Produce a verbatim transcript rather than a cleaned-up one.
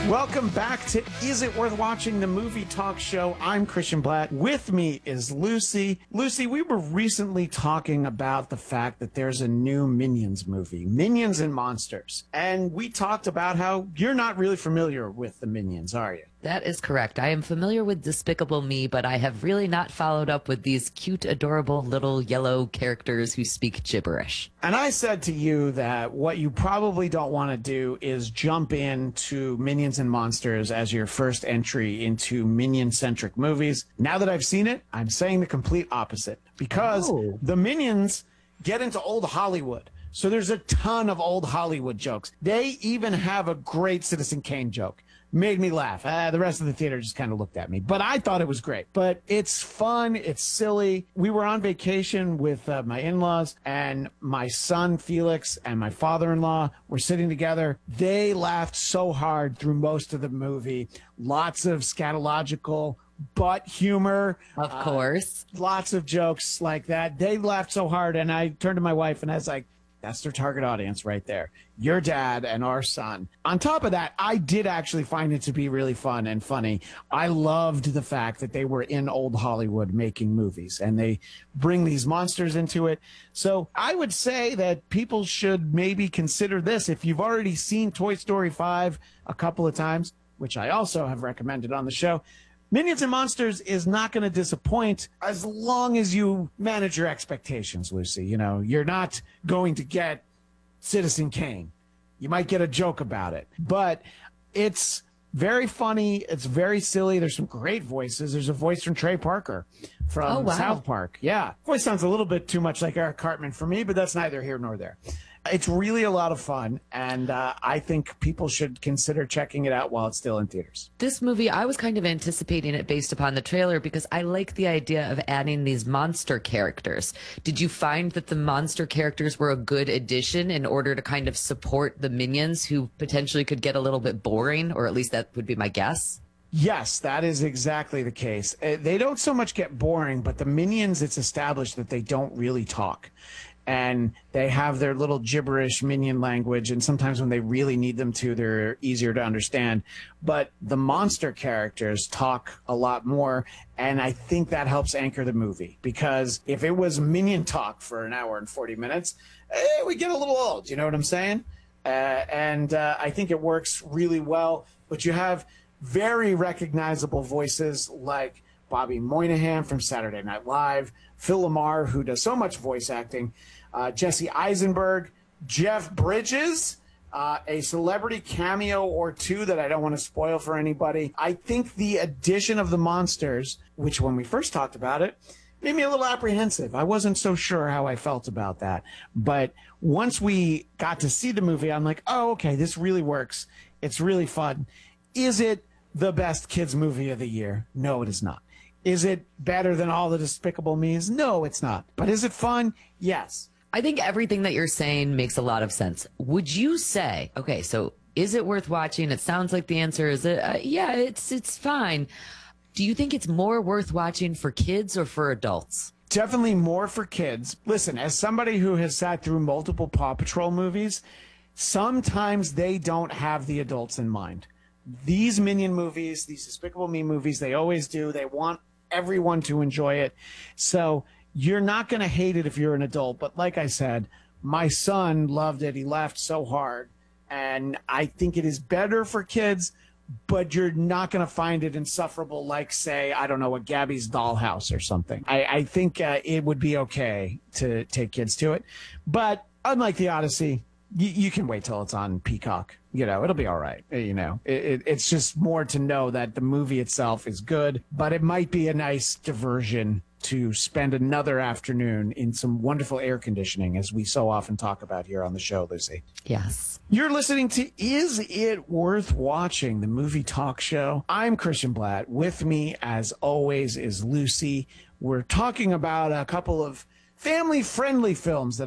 Welcome back to Is It Worth Watching, the movie talk show. I'm Christian Blatt. With me is Lucy. Lucy, we were recently talking about the fact that there's a new Minions movie, Minions and Monsters. And we talked about how you're not really familiar with the Minions, are you? That is correct. I am familiar with Despicable Me, but I have really not followed up with these cute, adorable little yellow characters who speak gibberish. And I said to you that what you probably don't want to do is jump into Minions and Monsters as your first entry into Minion-centric movies. Now that I've seen it, I'm saying the complete opposite. Because oh. the Minions get into old Hollywood. So there's a ton of old Hollywood jokes. They even have a great Citizen Kane joke. Made me laugh. Uh, the rest of the theater just kind of looked at me. But I thought it was great. But it's fun. It's silly. We were on vacation with uh, my in-laws, and my son, Felix, and my father-in-law were sitting together. They laughed so hard through most of the movie. Lots of scatological butt humor. Of course. Uh, lots of jokes like that. They laughed so hard, and I turned to my wife, and I was like, that's their target audience right there. Your dad and our son. On top of that, I did actually find it to be really fun and funny. I loved the fact that they were in old Hollywood making movies, and they bring these monsters into it. So I would say that people should maybe consider this. If you've already seen Toy Story five a couple of times, which I also have recommended on the show, Minions and Monsters is not going to disappoint as long as you manage your expectations, Lucy. You know, you're not going to get Citizen Kane. You might get a joke about it, but it's very funny. It's very silly. There's some great voices. There's a voice from Trey Parker from oh, wow. South Park. Yeah. Voice sounds a little bit too much like Eric Cartman for me, but that's neither here nor there. It's really a lot of fun, and uh, I think people should consider checking it out while it's still in theaters. This movie, I was kind of anticipating it based upon the trailer because I like the idea of adding these monster characters. Did you find that the monster characters were a good addition in order to kind of support the Minions who potentially could get a little bit boring, or at least that would be my guess? Yes, that is exactly the case. Uh, they don't so much get boring, but the Minions, it's established that they don't really talk. And they have their little gibberish Minion language, and sometimes when they really need them to, they're easier to understand. But the monster characters talk a lot more, and I think that helps anchor the movie. Because if it was Minion talk for an hour and forty minutes, eh, we get a little old, you know what I'm saying? Uh, and uh, I think it works really well. But you have very recognizable voices like Bobby Moynihan from Saturday Night Live, Phil Lamar, who does so much voice acting, uh, Jesse Eisenberg, Jeff Bridges, uh, a celebrity cameo or two that I don't want to spoil for anybody. I think the addition of the monsters, which when we first talked about it, made me a little apprehensive. I wasn't so sure how I felt about that. But once we got to see the movie, I'm like, oh, okay, this really works. It's really fun. Is it the best kids movie of the year? No, it is not. Is it better than all the Despicable Me's? No, it's not. But is it fun? Yes. I think everything that you're saying makes a lot of sense. Would you say, okay, so is it worth watching? It sounds like the answer is, uh, yeah, it's it's fine. Do you think it's more worth watching for kids or for adults? Definitely more for kids. Listen, as somebody who has sat through multiple Paw Patrol movies, sometimes they don't have the adults in mind. These Minion movies, these Despicable Me movies, they always do. They want everyone to enjoy it. So you're not going to hate it if you're an adult. But like I said, my son loved it. He laughed so hard. And I think it is better for kids, but you're not going to find it insufferable like, say, I don't know, a Gabby's Dollhouse or something. I, I think uh, it would be okay to take kids to it. But unlike the Odyssey, you, you can wait till it's on Peacock. You know, it'll be all right. You know, it, it, it's just more to know that the movie itself is good, but it might be a nice diversion to spend another afternoon in some wonderful air conditioning, as we so often talk about here on the show, Lucy. Yes. You're listening to Is It Worth Watching, the movie talk show. I'm Christian Blatt. With me, as always, is Lucy. We're talking about a couple of family-friendly films that